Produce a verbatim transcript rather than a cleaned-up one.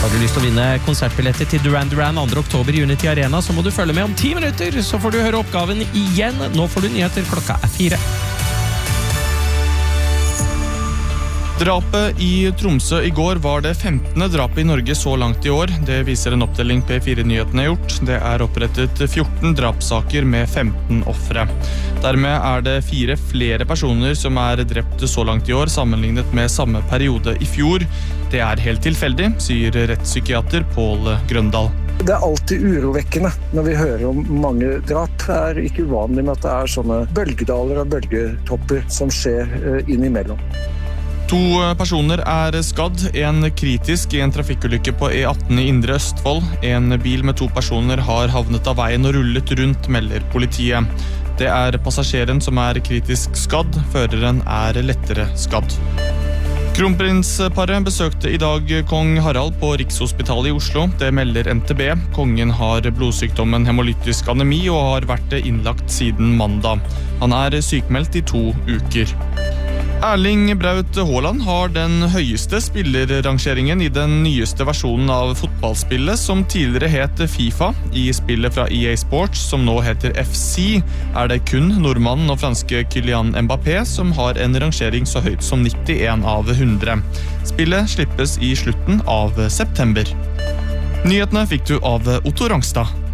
Har du lyst til å vinne konsertbilletter til Duran Duran andre oktober i Unity Arena, så må du følge med om ti minutter, så får du høre oppgaven igjen. Nå får du nyheter, klokka er fire. Drapet i Tromsø i går var det femtende drapet i Norge så langt i år. Det viser en oppdeling P fire Nyhetene har gjort. Det er opprettet fjorten drapssaker med femten offre. Dermed er det fire flere personer som er drept så langt i år, sammenlignet med samme periode i fjor. Det er helt tilfeldig, sier rettspsykiater Pål Grøndal. Det er alltid urovekkende når vi hører om mange drap. Det er ikke uvanlig med at det er sånne bølgedaler og bølgetopper som skjer innimellom. To personer er skadd, en kritisk i en trafikkulykke på E atten i Indre Østfold. En bil med to personer har havnet av veien og rullet rundt, melder politiet. Det er passasjeren som er kritisk skadd, føreren er lettere skadd. Kronprinsparet besøkte i dag kong Harald på Rikshospitalet i Oslo. Det melder N T B. Kongen har blodsykdommen hemolytisk anemi og har vært innlagt siden mandag. Han er sykmeldt i to uker. Erling Braut Haaland har den høyeste spillerrangeringen i den nyeste versjonen av fotballspillet, som tidligere het FIFA. I spillet fra E A Sports, som nå heter F C, er det kun nordmannen og franske Kylian Mbappé som har en rangering så høyt som nittien av hundre. Spillet slippes i slutten av september. Nyhetene fikk du av Otto Rangstad.